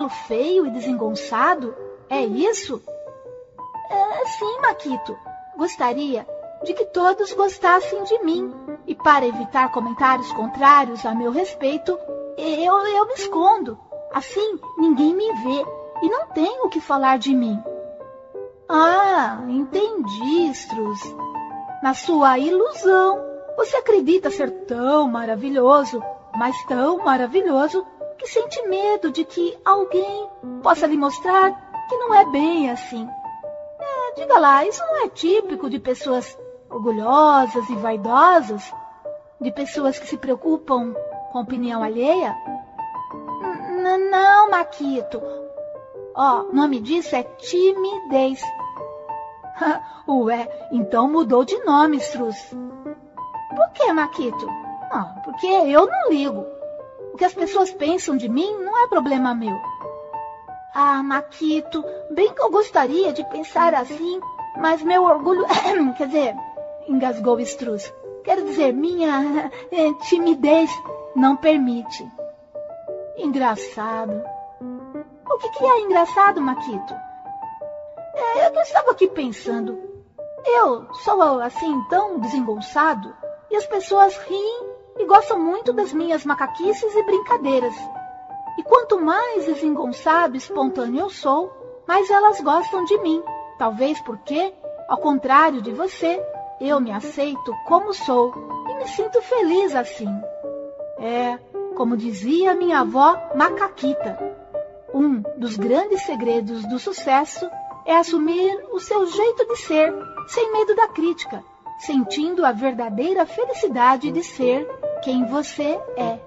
rosto feio e desengonçado? É isso? Sim, Maquito. Gostaria de que todos gostassem de mim. E para evitar comentários contrários a meu respeito, eu me escondo. Assim, ninguém me vê e não tenho o que falar de mim. Ah, entendi, Struz. Na sua ilusão, você acredita ser tão maravilhoso, mas tão maravilhoso, que sente medo de que alguém possa lhe mostrar que não é bem assim. Diga lá, isso não é típico de pessoas orgulhosas e vaidosas? De pessoas que se preocupam com a opinião alheia? Não, Maquito. O nome disso é timidez. Ué, então mudou de nome, Struz. Por que, Maquito? Porque eu não ligo. O que as pessoas pensam de mim não é problema meu. Maquito, bem que eu gostaria de pensar assim, mas meu orgulho... Quer dizer, engasgou Struz. Quero dizer, minha timidez não permite. Engraçado. O que é engraçado, Maquito? Eu estava aqui pensando. Eu sou assim tão desengonçado e as pessoas riem e gostam muito das minhas macaquices e brincadeiras. E quanto mais desengonçado e espontâneo eu sou, mais elas gostam de mim. Talvez porque, ao contrário de você, eu me aceito como sou e me sinto feliz assim. Como dizia minha avó Macaquita, um dos grandes segredos do sucesso é assumir o seu jeito de ser, sem medo da crítica, sentindo a verdadeira felicidade de ser quem você é.